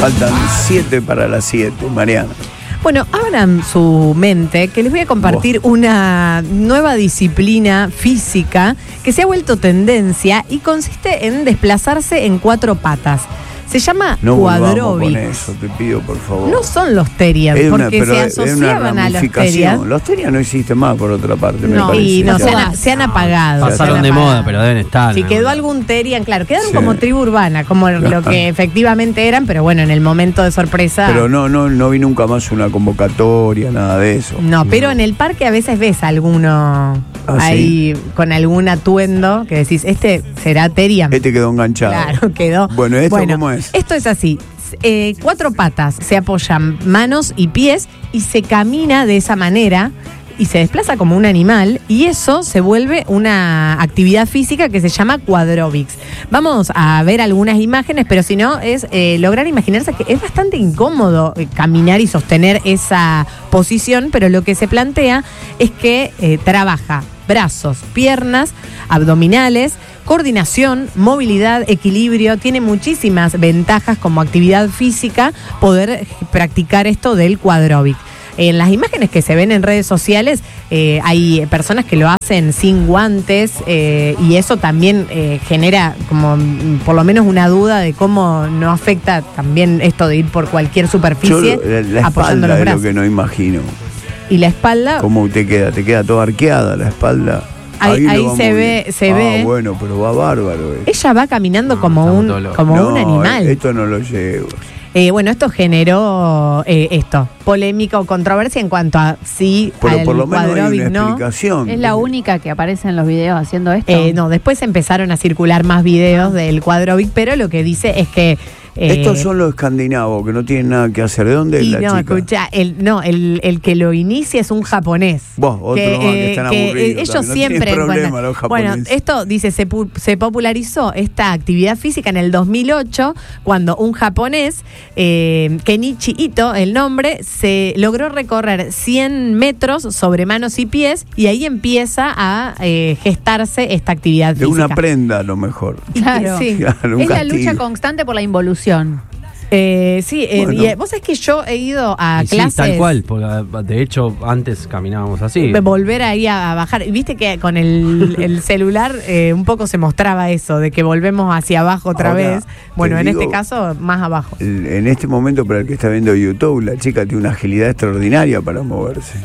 Faltan 7 para las 7, Mariana. Bueno, abran su mente, que les voy a compartir una nueva disciplina física que se ha vuelto tendencia y consiste en desplazarse en 4 patas. Se llama quadróbic. Eso te pido, por favor. No son los Terians, porque se asociaban a los Terians. Los Terians no existen más, por otra parte. No, y no, se han apagado. Pasaron de moda, pero deben estar. Si quedó algún Terian, claro, quedaron como tribu urbana, como lo que efectivamente eran, pero bueno, en el momento de sorpresa. Pero no vi nunca más una convocatoria, nada de eso. No, pero en el parque a veces ves a alguno ahí con algún atuendo que decís, este será Terian. Este quedó enganchado. Claro, quedó. Bueno, ¿cómo es? Esto es así. 4 patas, se apoyan manos y pies y se camina de esa manera y se desplaza como un animal y eso se vuelve una actividad física que se llama quadróbics. Vamos a ver algunas imágenes, pero si no es lograr imaginarse que es bastante incómodo caminar y sostener esa posición, pero lo que se plantea es que trabaja brazos, piernas, abdominales, coordinación, movilidad, equilibrio. Tiene muchísimas ventajas como actividad física poder practicar esto del quadróbic. En las imágenes que se ven en redes sociales hay personas que lo hacen sin guantes y eso también genera como por lo menos una duda de cómo no afecta también esto de ir por cualquier superficie apoyando los brazos. Es lo que no imagino. Y la espalda. ¿Cómo te queda toda arqueada la espalda. Ahí se ve. Bueno, pero va bárbaro. Ella va caminando como un animal. Esto no lo llevo. Bueno, esto generó polémica o controversia en cuanto a si pero por lo menos hay una no. explicación. ¿Es la única que aparece en los videos haciendo esto? No, después empezaron a circular más videos del quadróbic, pero lo que dice es que estos son los escandinavos que no tienen nada que hacer. ¿De dónde es la chica? Escucha, el que lo inicia es un japonés. Que están aburridos. Ellos siempre encuentran. Los bueno, esto dice, se popularizó esta actividad física en el 2008 cuando un japonés, Kenichi Ito, el nombre, se logró recorrer 100 metros sobre manos y pies y ahí empieza a gestarse esta actividad física. De una prenda, a lo mejor. Claro. Sí. Claro, es la lucha constante por la involución. Bueno. Y vos sabés que yo he ido a clases. Sí, tal cual, porque de hecho antes caminábamos así. Volver ahí a bajar. Viste que con el celular un poco se mostraba eso, de que volvemos hacia abajo otra vez. Bueno, en este caso, más abajo. En este momento, para el que está viendo YouTube, la chica tiene una agilidad extraordinaria para moverse.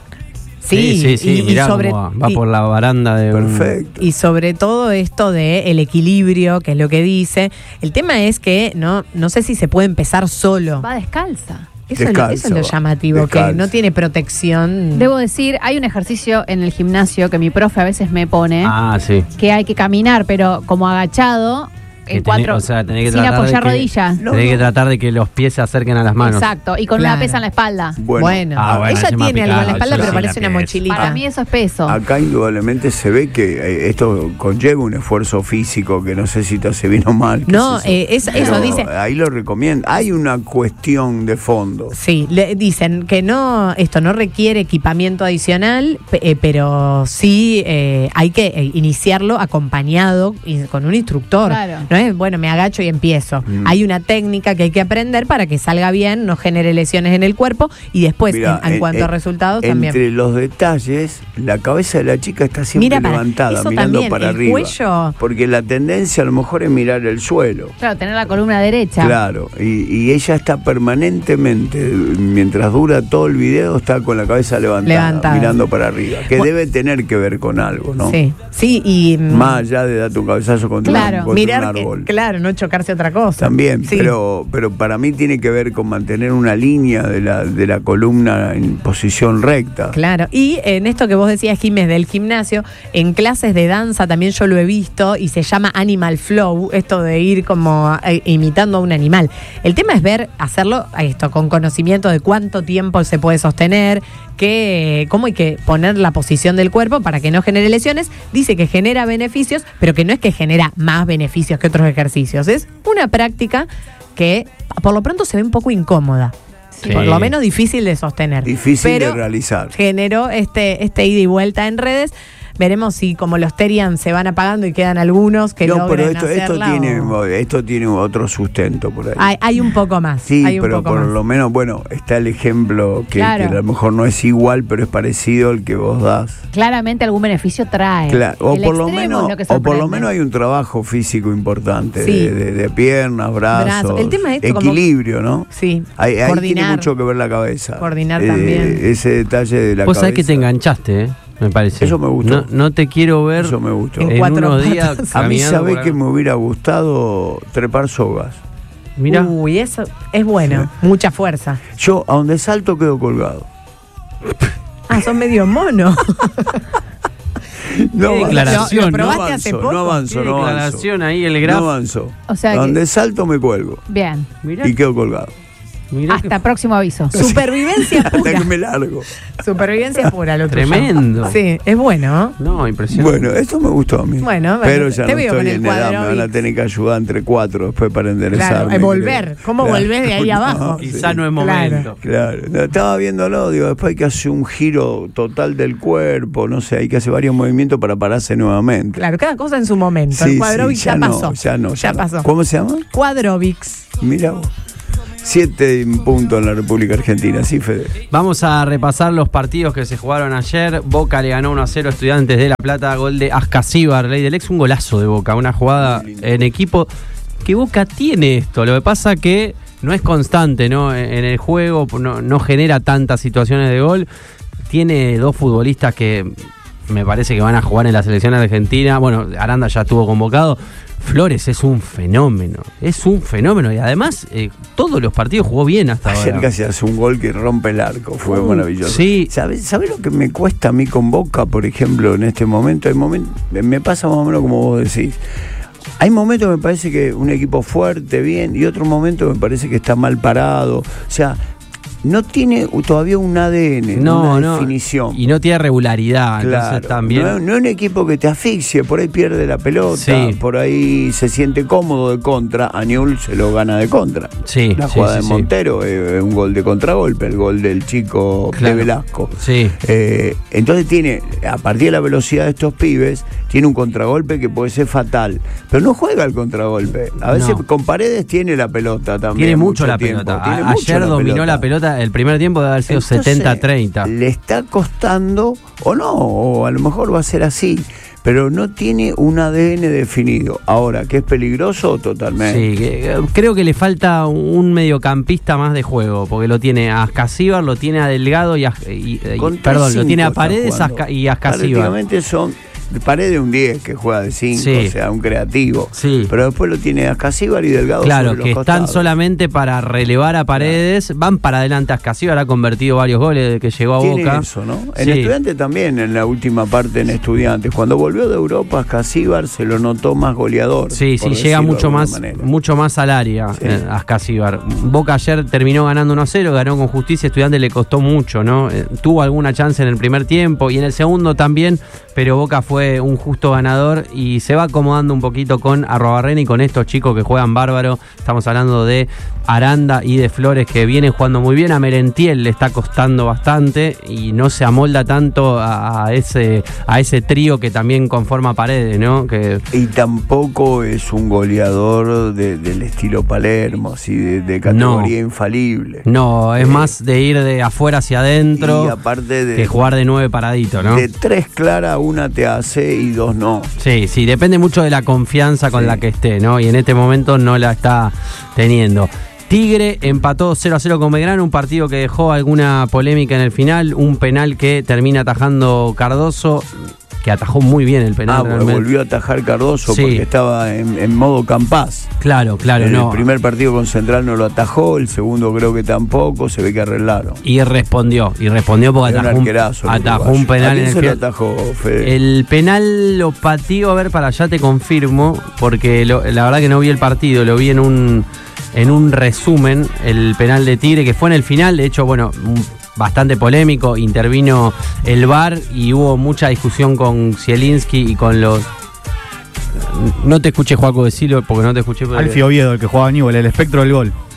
Sí, mirá cómo va por la baranda de perfecto. Y sobre todo esto de el equilibrio, que es lo que dice. El tema es que no sé si se puede empezar solo. Va descalza. Eso es lo llamativo, que no tiene protección. Debo decir, hay un ejercicio en el gimnasio que mi profe a veces me pone, que hay que caminar, pero como agachado, en cuatro, tenés que sin apoyar rodillas. Tenés que tratar de que los pies se acerquen a las manos. Exacto, y con una pesa en la espalda. Bueno, ella tiene algo en la espalda, pero parece una mochilita. Para mí eso es peso. Acá indudablemente se ve que esto conlleva un esfuerzo físico que no sé si te hace bien o mal. No, eso dice. Ahí lo recomiendo. Hay una cuestión de fondo. Sí, le dicen que esto no requiere equipamiento adicional, pero sí hay que iniciarlo acompañado y con un instructor. Claro. No es, bueno, me agacho y empiezo. Hay una técnica que hay que aprender para que salga bien, no genere lesiones en el cuerpo y después, en cuanto a resultados, también. Entre los detalles, la cabeza de la chica está siempre levantada, mirando también, para arriba. Cuello. Porque la tendencia a lo mejor es mirar el suelo. Claro, tener la columna derecha. Claro, y ella está permanentemente, mientras dura todo el video, está con la cabeza levantada. Mirando para arriba. Que debe tener que ver con algo, ¿no? Sí, y más allá de dar tu cabezazo contra un árbol. Claro, no chocarse otra cosa. También, pero para mí tiene que ver con mantener una línea de la columna en posición recta. Claro, y en esto que vos decías, Jiménez, del gimnasio, en clases de danza también yo lo he visto y se llama Animal Flow, esto de ir como imitando a un animal. El tema es hacerlo con conocimiento de cuánto tiempo se puede sostener, cómo hay que poner la posición del cuerpo para que no genere lesiones. Dice que genera beneficios, pero que no es que genera más beneficios que otros ejercicios. Es una práctica que por lo pronto se ve un poco incómoda. Por lo menos difícil de sostener. Difícil de realizar. Generó este ida y vuelta en redes. Veremos si como los Terian se van apagando y quedan algunos que logren hacerla. Esto tiene otro sustento por ahí. Hay un poco más. Sí, hay un pero poco por más. Lo menos, bueno, está el ejemplo que a lo mejor no es igual, pero es parecido al que vos das. Claramente algún beneficio trae. Claro. O por lo menos hay un trabajo físico importante, de piernas, brazos, El tema es equilibrio, ¿no? Sí. Ahí tiene mucho que ver la cabeza. Coordinar también. Ese detalle de la cabeza. Vos sabés que te enganchaste, me parece. Eso me gustó. No te quiero ver. Eso me gustó. En unos días. A mí, ¿sabés que me hubiera gustado trepar sogas? Mira. Uy, eso es bueno. Sí. Mucha fuerza. Yo, a donde salto, quedo colgado. Son medio mono. No, declaración, ¿Lo probaste hace poco? No avanzo. Declaración ahí, el grafo. No avanzo. O sea donde salto me cuelgo. Bien. Y quedo colgado. Hasta próximo aviso. Supervivencia pura. Hasta que me largo. Supervivencia pura, lo tremendo. Sí, es bueno. No, impresionante. Bueno, esto me gustó a mí. Bueno, pero ya no estoy en edad, me van a tener que ayudar entre 4 después para enderezarme. Claro, volver. ¿Cómo volvés de ahí abajo? Quizá no es momento. Claro. No, estaba viéndolo, digo, después hay que hacer un giro total del cuerpo, no sé, hay que hacer varios movimientos para pararse nuevamente. Claro, cada cosa en su momento. El Quadrovix ya pasó. Ya pasó. ¿Cómo se llama? Quadrovix. Mira vos. 7 puntos en la República Argentina, sí, Fede. Vamos a repasar los partidos que se jugaron ayer. Boca le ganó 1-0 a Estudiantes de La Plata, gol de Ascasíbar, ley del ex, un golazo de Boca, una jugada en equipo que Boca tiene esto. Lo que pasa que no es constante, ¿no? En el juego no genera tantas situaciones de gol. Tiene 2 futbolistas que me parece que van a jugar en la selección argentina. Bueno, Aranda ya estuvo convocado. Flores es un fenómeno y además todos los partidos jugó bien hasta ahora. Ayer casi hace un gol que rompe el arco, fue maravilloso. Sí. ¿Sabés lo que me cuesta a mí con Boca, por ejemplo, en este momento? Me pasa más o menos como vos decís. Hay momentos que me parece que un equipo fuerte, bien, y otros momentos que me parece que está mal parado. O sea, no tiene todavía un ADN, una definición. Y no tiene regularidad. Claro, entonces también. No es un equipo que te asfixie, por ahí pierde la pelota, por ahí se siente cómodo de contra. A Newell's se lo gana de contra. La jugada de Montero es un gol de contragolpe, el gol del chico de Velasco. Entonces tiene, a partir de la velocidad de estos pibes, tiene un contragolpe que puede ser fatal. Pero no juega el contragolpe. A veces con Paredes tiene la pelota también. Tiene mucho la pelota. Ayer dominó la pelota. El primer tiempo debe haber sido 70-30. Le está costando, o no, o a lo mejor va a ser así, pero no tiene un ADN definido. Ahora, ¿que es peligroso? Totalmente. Sí, creo que le falta un mediocampista más de juego, porque lo tiene a Ascasíbar, lo tiene a Delgado lo tiene a Paredes y a Ascasíbar. Prácticamente son Paredes un 10 que juega de 5, o sea, un creativo. Pero después lo tiene Ascasíbar y Delgado. Claro, que están solamente para relevar a Paredes, van para adelante. Ascasíbar ha convertido varios goles desde que llegó a Boca. Eso, ¿no? En Estudiantes también, en la última parte en Estudiantes. Cuando volvió de Europa, Ascasíbar se lo notó más goleador. Sí, llega mucho más al área Ascasíbar. Boca ayer terminó ganando 1-0, ganó con justicia. Estudiantes le costó mucho, ¿no? Tuvo alguna chance en el primer tiempo y en el segundo también, pero Boca fue un justo ganador y se va acomodando un poquito con Arruabarrena y con estos chicos que juegan bárbaro. Estamos hablando de Aranda y de Flores, que vienen jugando muy bien. A Merentiel le está costando bastante y no se amolda tanto a ese trío que también conforma Paredes, ¿no? Y tampoco es un goleador del estilo Palermo, así de categoría infalible. No, es más de ir de afuera hacia adentro, y aparte que jugar de 9 paradito, ¿no? De 3 claras, una te hace y 2 no. Sí, depende mucho de la confianza con la que esté, ¿no? Y en este momento no la está teniendo. Tigre empató 0-0 con Belgrano, un partido que dejó alguna polémica en el final, un penal que termina atajando Cardoso, que atajó muy bien el penal. Volvió a atajar Cardoso porque estaba en modo Campás. Claro, el primer partido con Central no lo atajó, el segundo creo que tampoco, se ve que arreglaron. Y respondió porque atajó un penal en el final. Lo atajó, Fede? El penal lo pateó, a ver, para allá te confirmo, porque la verdad que no vi el partido, lo vi en un resumen, el penal de Tigre, que fue en el final, de hecho, bastante polémico, intervino el VAR y hubo mucha discusión con Zielinski y con los... No te escuché, Joaco, decirlo porque no te escuché. Alfio Oviedo, el que jugaba a Newell, el espectro del gol.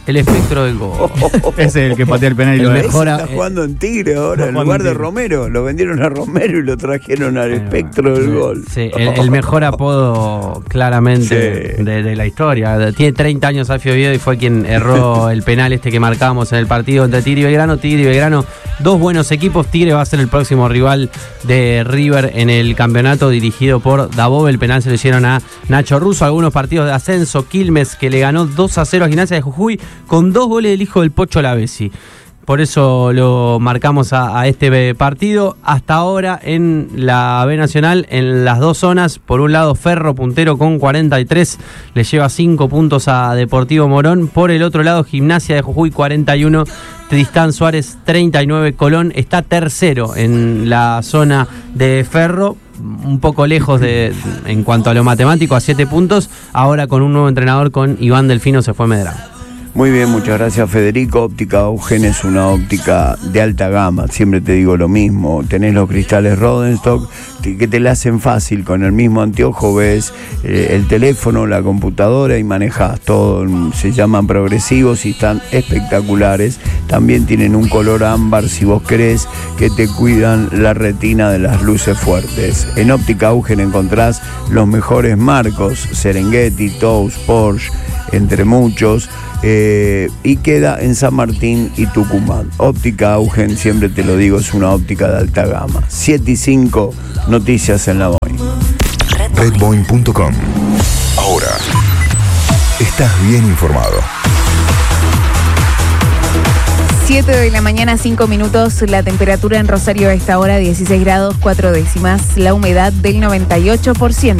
el espectro del gol. Ese es el que patea el penal y lo mejora. Está jugando en Tigre ahora, en lugar de Romero. Lo vendieron a Romero y lo trajeron al espectro del gol. Sí, el mejor apodo claramente de la historia. Tiene 30 años Alfio Oviedo y fue quien erró el penal que marcamos en el partido entre Tigre y Belgrano. Tigre y Belgrano, dos buenos equipos. Tigre va a ser el próximo rival de River en el campeonato, dirigido por Dabov. El penal se lo hicieron a Nacho Russo. Algunos partidos de ascenso: Quilmes, que le ganó 2-0 a Gimnasia de Jujuy con 2 goles del hijo del Pocho Lavesi. Por eso lo marcamos a este partido. Hasta ahora en la B Nacional, en las dos zonas, por un lado Ferro puntero con 43, le lleva 5 puntos a Deportivo Morón. Por el otro lado, Gimnasia de Jujuy 41, Tristán Suárez 39. Colón está tercero en la zona de Ferro, un poco lejos en cuanto a lo matemático, a 7 puntos. Ahora con un nuevo entrenador, con Iván Delfino, se fue Medrano. Muy bien, muchas gracias, Federico. Óptica Augen es una óptica de alta gama, siempre te digo lo mismo. Tenés los cristales Rodenstock que te la hacen fácil, con el mismo anteojo ves el teléfono, la computadora y manejás todo. Se llaman progresivos y están espectaculares. También tienen un color ámbar, si vos querés, que te cuidan la retina de las luces fuertes. En Óptica Augen encontrás los mejores marcos: Serengeti, Tous, Porsche, entre muchos. Y queda en San Martín y Tucumán. Óptica Augen, siempre te lo digo, es una óptica de alta gama. 7:05, noticias en la Boeing. Redboeing.com. Ahora estás bien informado. 7 de la mañana, 5 minutos. La temperatura en Rosario a esta hora 16 grados 4 décimas. La humedad del 98%.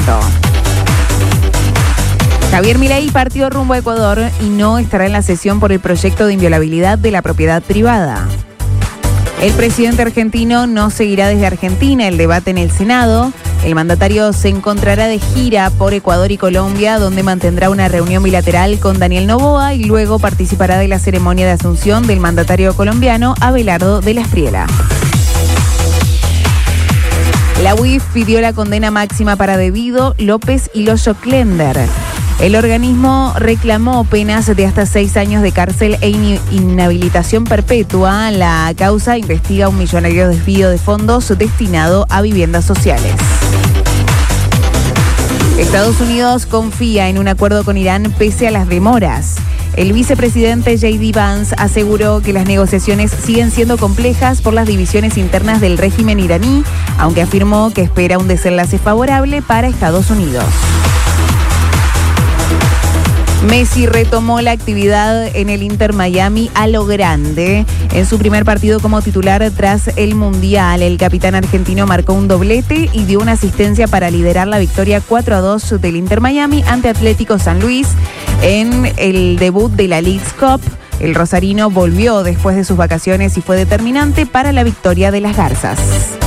Javier Milei partió rumbo a Ecuador y no estará en la sesión por el proyecto de inviolabilidad de la propiedad privada. El presidente argentino no seguirá desde Argentina el debate en el Senado. El mandatario se encontrará de gira por Ecuador y Colombia, donde mantendrá una reunión bilateral con Daniel Noboa y luego participará de la ceremonia de asunción del mandatario colombiano Abelardo de la Espriella. La UIF pidió la condena máxima para De Vido, López y Loyo Klender. El organismo reclamó penas de hasta 6 años de cárcel e inhabilitación perpetua. La causa investiga un millonario desvío de fondos destinado a viviendas sociales. Estados Unidos confía en un acuerdo con Irán pese a las demoras. El vicepresidente J.D. Vance aseguró que las negociaciones siguen siendo complejas por las divisiones internas del régimen iraní, aunque afirmó que espera un desenlace favorable para Estados Unidos. Messi retomó la actividad en el Inter Miami a lo grande. En su primer partido como titular tras el Mundial, el capitán argentino marcó un doblete y dio una asistencia para liderar la victoria 4-2 del Inter Miami ante Atlético San Luis en el debut de la Leagues Cup. El rosarino volvió después de sus vacaciones y fue determinante para la victoria de las Garzas.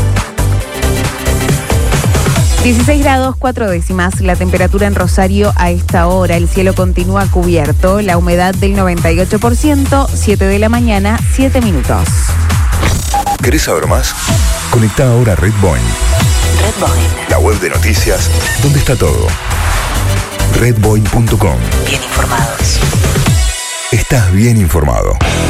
16 grados 4 décimas, la temperatura en Rosario a esta hora. El cielo continúa cubierto, la humedad del 98%, 7 de la mañana, 7 minutos. ¿Querés saber más? Conecta ahora a Red Boeing. Red Boeing, la web de noticias, donde está todo. Redboeing.com. Bien informados. Estás bien informado.